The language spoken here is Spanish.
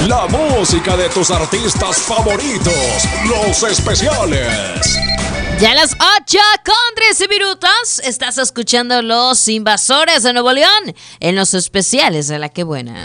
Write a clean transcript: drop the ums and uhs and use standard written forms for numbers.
La música de tus artistas favoritos, los especiales. Ya a las 8:13 estás escuchando Los Invasores de Nuevo León en los especiales de La Que Buena.